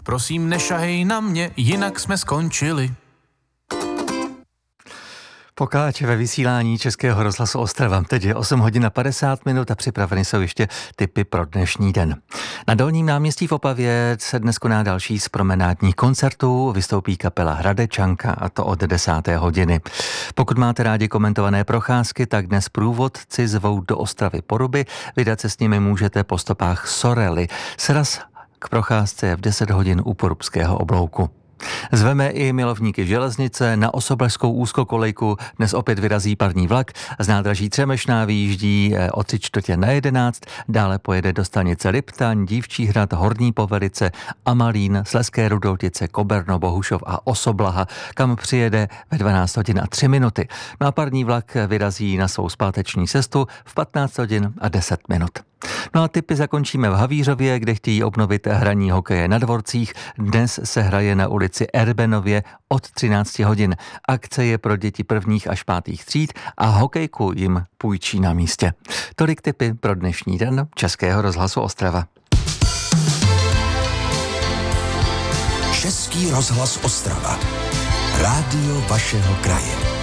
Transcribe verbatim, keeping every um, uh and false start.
Prosím, nešahej na mě, jinak jsme skončili. Pokračujeme ve vysílání Českého rozhlasu Ostrava. Teď je osm hodin a padesát minut a připraveny jsou ještě tipy pro dnešní den. Na Dolním náměstí v Opavě se dnes koná další z promenádních koncertů. Vystoupí kapela Hradečanka, a to od desáté hodiny. Pokud máte rádi komentované procházky, tak dnes průvodci zvou do Ostravy Poruby. Vydat se s nimi můžete po stopách Sorely. Sraz k procházce je v deset hodin u Porubského oblouku. Zveme i milovníky železnice. Na Osoblažskou úzkokolejku dnes opět vyrazí parní vlak. Z nádraží Třemešná vyjíždí o tři čtvrtě na jedenáct, dále pojede do stanice Liptaň, Dívčí Hrad, Horní Povelice, Amalín, Slezské Rudoltice, Koberno, Bohušov a Osoblaha, kam přijede ve dvanáct hodin a tři minuty. No a parní vlak vyrazí na svou zpáteční cestu v patnáct hodin a deset minut. No a tipy zakončíme v Havířově, kde chtějí obnovit hraní hokeje na dvorcích. Dnes se hraje na ulici Erbenově od třináct hodin. Akce je pro děti prvních až pátých tříd a hokejku jim půjčí na místě. Tolik tipy pro dnešní den Českého rozhlasu Ostrava. Český rozhlas Ostrava. Rádio vašeho kraje.